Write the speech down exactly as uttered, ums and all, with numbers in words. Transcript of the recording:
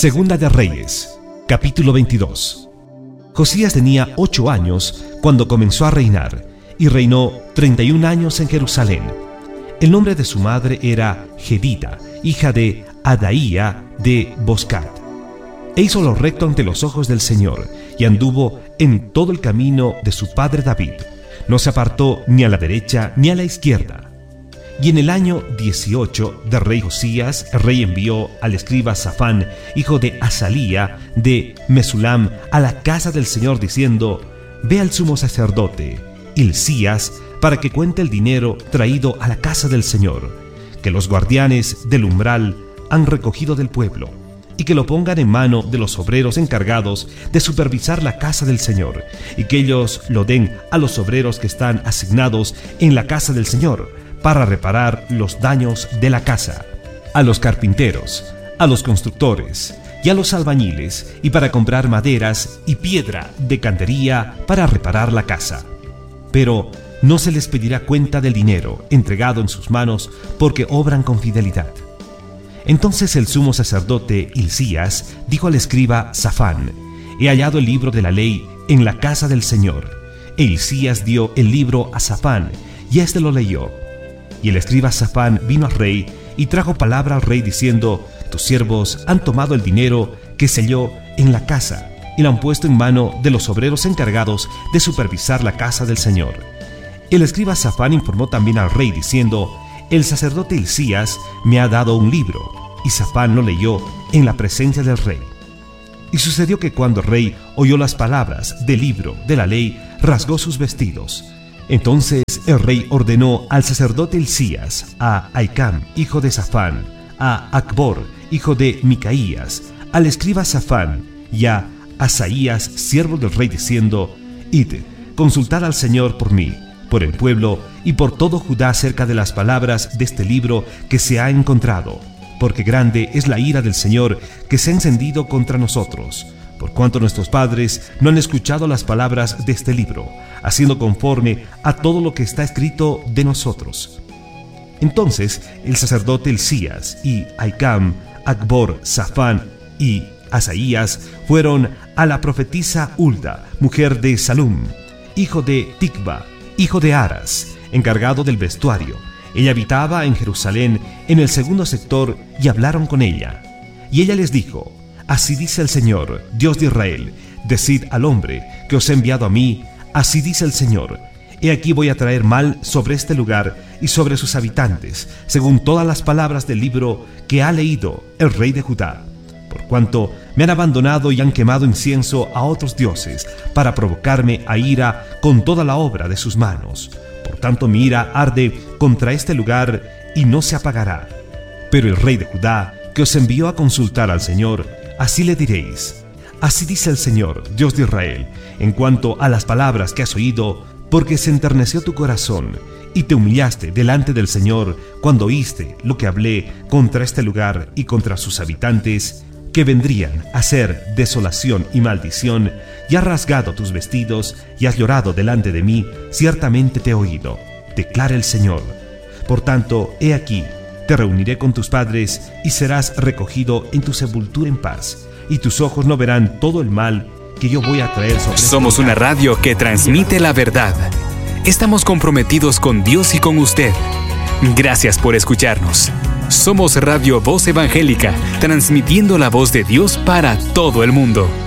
Segunda de Reyes, capítulo veintidós. Josías tenía ocho años cuando comenzó a reinar, y reinó treinta y un años en Jerusalén. El nombre de su madre era Jedida, hija de Adaía de Boscat. E hizo lo recto ante los ojos del Señor, y anduvo en todo el camino de su padre David. No se apartó ni a la derecha ni a la izquierda. Y en el año dieciocho del rey Josías, el rey envió al escriba Safán, hijo de Asalía, de Mesulam, a la casa del Señor, diciendo: Ve al sumo sacerdote Hilcías, para que cuente el dinero traído a la casa del Señor, que los guardianes del umbral han recogido del pueblo, y que lo pongan en mano de los obreros encargados de supervisar la casa del Señor, y que ellos lo den a los obreros que están asignados en la casa del Señor, para reparar los daños de la casa, a los carpinteros, a los constructores y a los albañiles, y para comprar maderas y piedra de cantería para reparar la casa. Pero no se les pedirá cuenta del dinero entregado en sus manos, porque obran con fidelidad. Entonces el sumo sacerdote Hilcías dijo al escriba Safán: He hallado el libro de la ley en la casa del Señor. E Hilcías dio el libro a Safán, y éste lo leyó. Y el escriba Safán vino al rey y trajo palabra al rey diciendo: Tus siervos han tomado el dinero que selló en la casa y lo han puesto en mano de los obreros encargados de supervisar la casa del Señor. El escriba Safán informó también al rey diciendo: El sacerdote Hilcías me ha dado un libro. Y Safán lo leyó en la presencia del rey. Y sucedió que cuando el rey oyó las palabras del libro de la ley, rasgó sus vestidos. Entonces el rey ordenó al sacerdote Hilcías, a Ahicam, hijo de Safán, a Acbor, hijo de Micaías, al escriba Safán y a Asaías, siervo del rey, diciendo: Id, consultad al Señor por mí, por el pueblo y por todo Judá acerca de las palabras de este libro que se ha encontrado, porque grande es la ira del Señor que se ha encendido contra nosotros, por cuanto nuestros padres no han escuchado las palabras de este libro, haciendo conforme a todo lo que está escrito de nosotros. Entonces el sacerdote Hilcías y Ahicam, Acbor, Safán y Asaías fueron a la profetisa Hulda, mujer de Salum, hijo de Tikva, hijo de Aras, encargado del vestuario. Ella habitaba en Jerusalén, en el segundo sector, y hablaron con ella. Y ella les dijo: Así dice el Señor, Dios de Israel: Decid al hombre que os he enviado a mí, así dice el Señor: He aquí voy a traer mal sobre este lugar y sobre sus habitantes, según todas las palabras del libro que ha leído el rey de Judá, por cuanto me han abandonado y han quemado incienso a otros dioses, para provocarme a ira con toda la obra de sus manos. Por tanto mi ira arde contra este lugar y no se apagará. Pero el rey de Judá, que os envió a consultar al Señor, así le diréis: Así dice el Señor, Dios de Israel, en cuanto a las palabras que has oído, porque se enterneció tu corazón y te humillaste delante del Señor cuando oíste lo que hablé contra este lugar y contra sus habitantes, que vendrían a ser desolación y maldición, y has rasgado tus vestidos y has llorado delante de mí, ciertamente te he oído, declara el Señor. Por tanto, he aquí, te reuniré con tus padres y serás recogido en tu sepultura en paz, y tus ojos no verán todo el mal que yo voy a traer sobre. Somos una radio que transmite la verdad. Estamos comprometidos con Dios y con usted. Gracias por escucharnos. Somos Radio Voz Evangélica, transmitiendo la voz de Dios para todo el mundo.